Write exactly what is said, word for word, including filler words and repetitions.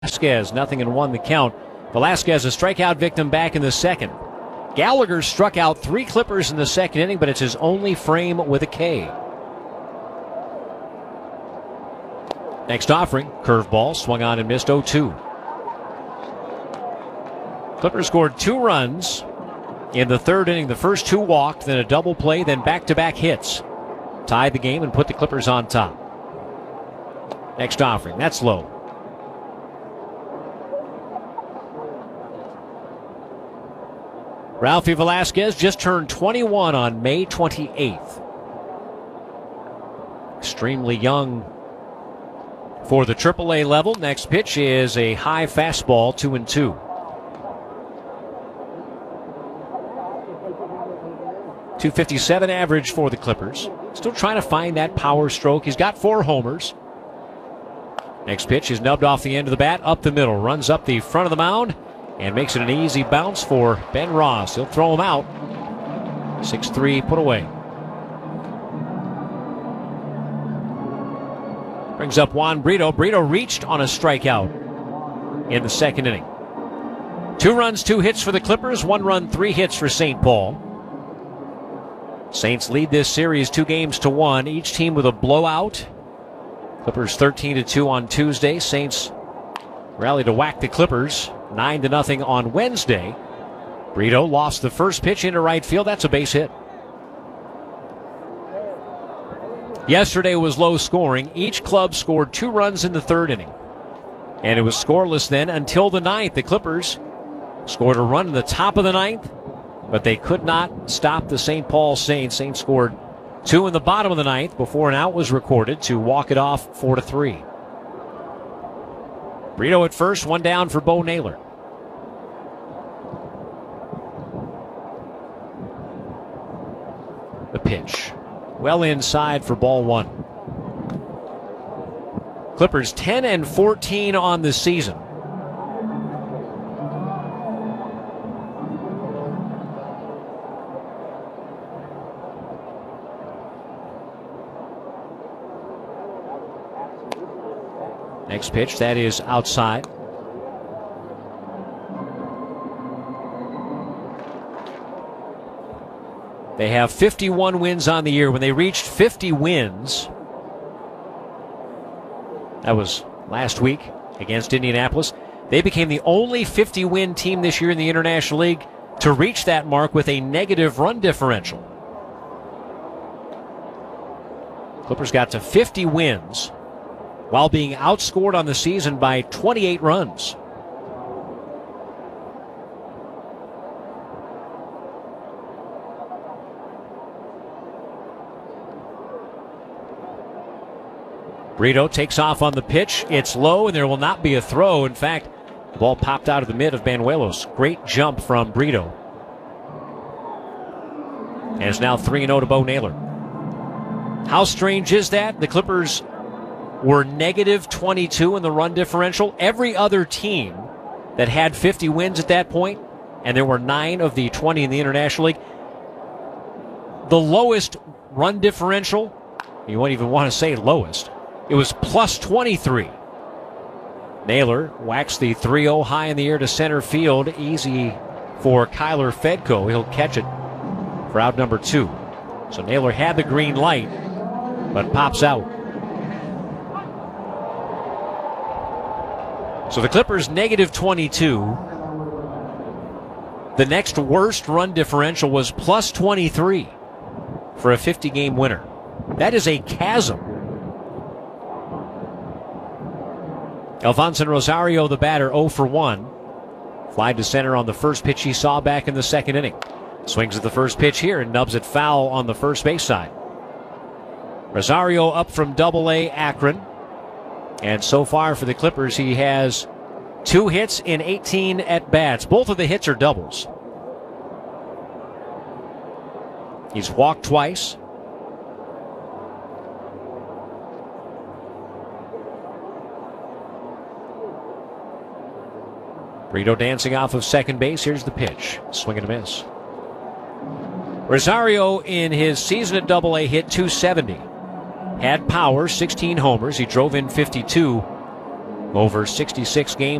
Velasquez, nothing and one the count. Velasquez, a strikeout victim back in the second. Gallagher struck out three Clippers in the second inning, but it's his only frame with a K. Next offering, curveball, swung on and missed oh two. Clippers scored two runs in the third inning. The first two walked, then a double play, then back-to-back hits. Tied the game and put the Clippers on top. Next offering, that's low. Ralphie Velasquez just turned twenty-one on May twenty-eighth. Extremely young for the triple A level. Next pitch is a high fastball, two and two. two fifty-seven average for the Clippers. Still trying to find that power stroke. He's got four homers. Next pitch is nubbed off the end of the bat, up the middle, runs up the front of the mound, and makes it an easy bounce for Ben Ross. He'll throw him out. six three, put away. Brings up Juan Brito. Brito reached on a strikeout in the second inning. Two runs, two hits for the Clippers. One run, three hits for Saint Paul. Saints lead this series two games to one. Each team with a blowout. Clippers thirteen to two on Tuesday. Saints rally to whack the Clippers nine to nothing on Wednesday. Brito lost the first pitch into right field. That's a base hit. Yesterday was low scoring. Each club scored two runs in the third inning. And it was scoreless then until the ninth. The Clippers scored a run in the top of the ninth, but they could not stop the Saint Paul Saints. Saints scored two in the bottom of the ninth before an out was recorded to walk it off four to three. Brito at first, one down for Bo Naylor. The pitch, well inside for ball one. Clippers ten and fourteen on the season. Next pitch, that is outside. They have fifty-one wins on the year. When they reached fifty wins, that was last week against Indianapolis, they became the only fifty-win team this year in the International League to reach that mark with a negative run differential. Clippers got to fifty wins while being outscored on the season by twenty-eight runs. Brito takes off on the pitch. It's low, and there will not be a throw. In fact, the ball popped out of the mid of Banuelos. Great jump from Brito. And it's now three and oh to Bo Naylor. How strange is that? The Clippers were negative twenty-two in the run differential. Every other team that had fifty wins at that point, and there were nine of the twenty in the International League, the lowest run differential, you won't even want to say lowest, it was plus twenty-three. Naylor whacks the three oh high in the air to center field. Easy for Kyler Fedko. He'll catch it for out number two. So Naylor had the green light, but pops out. So the Clippers negative twenty-two. The next worst run differential was plus twenty-three for a fifty-game winner. That is a chasm. Alfonso Rosario, the batter, oh for one. Fly to center on the first pitch he saw back in the second inning. Swings at the first pitch here and nubs it foul on the first base side. Rosario up from double A Akron. And so far for the Clippers, he has two hits in eighteen at-bats. Both of the hits are doubles. He's walked twice. Brito dancing off of second base. Here's the pitch. Swing and a miss. Rosario in his season at double A hit two seventy. Had power, sixteen homers. He drove in fifty-two over sixty-six games.